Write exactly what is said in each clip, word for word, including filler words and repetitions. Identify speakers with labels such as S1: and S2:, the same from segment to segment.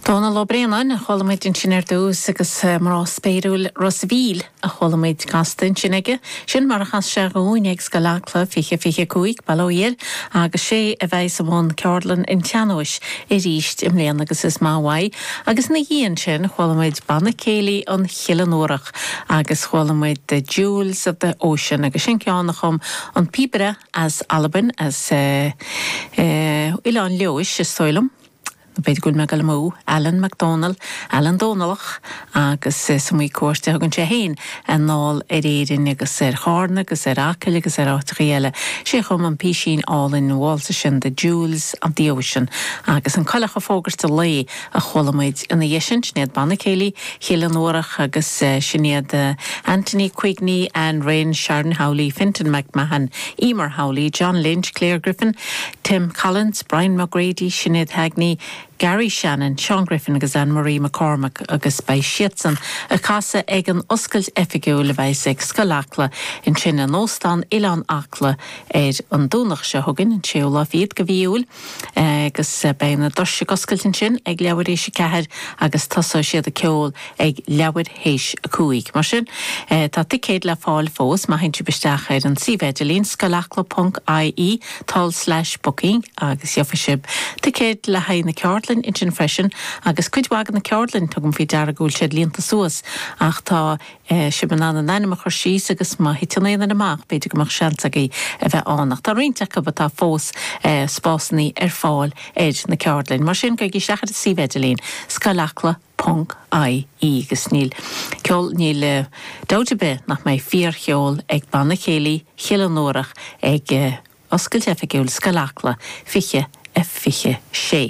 S1: Dóna Lobréanan a cholamid in sin ar dús agus mar spéirúil Rosvíl a cholamid castain sinige sin mar chas se gúineag go lácla fiche fiche cúig balóir agus sé a bheith amón cearlan in teanóis i ríist im léan agus is máhaid agus na híon sin cholamid banna céalaí an chilanórach agus cholamid the Jewels of the Ocean agus sin ceannachom an píbere as Alban as uh, uh, Ilan Lewis is stoilm. Beidir gúil me gal mó, Alan MacDonald, Alan Donalach, agus sa mwy cwrste hagan sé hain, an nôl er eirin agus er chárna, agus er acil, agus er átriele. sé chum an písín all in Walter sin, the Jewels of the Ocean, agus an callach a fógars de lei a cholamid yn y iesin, syniad banna céili, Chilan Orach, agus syniad uh, Anthony Quigney, and Rain Sharon Howley, Fintan McMahon, Emer Howley, John Lynch, Claire Griffin, Tim Collins, Brian McGrady, Sinead Hagney, Gary Shannon, Sean Griffin agus Anne-Marie McCormack agus bei Shietson a casa ag an oscailt effigiú le bheith ag scolacla in sin an óstan Ilan Acla er an dúnach se thugann in seola fiad go bhíúil agus beina dorse oscailt in sin ag leabhar éis ceathir agus tasá siad a ceol ag leabhar héis a cúig. Mar sin tá ticéad le fáil fós má haintú beisteach ar an síbheidilín scolacla punt I E tal slash booking agus iofisib ticéad le hain na ceart in sin freisin agus cuidwagan na ceartlinn tugum fi dearagúil siad líonta suas ach tá siban an nainam a chur síos agus má hitannéan an amach beidir gomach seansagaí a bheith annach. Tá rionteach go tá fós spásnaí ar fáil éid na ceartlinn. Mar sin gaigi seachad a síbheidilín scolacla punt I E agus níl ceol níl dáide nach mé fíor cheol ag banna chéalaí chilanórach ag oscailt effigiúil scolacla fiche a fiche sé.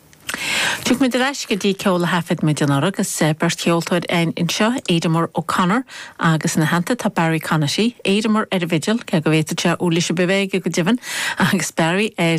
S1: Tuach mid reis go dtí ceola hafid mid an agus bert ceoltóid ein in seo Éidimar O'Connor agus na hananta tá Barry Conashi, Éidimar ar a vigil ce go bhéta te úlise bevéige go divan agus Barry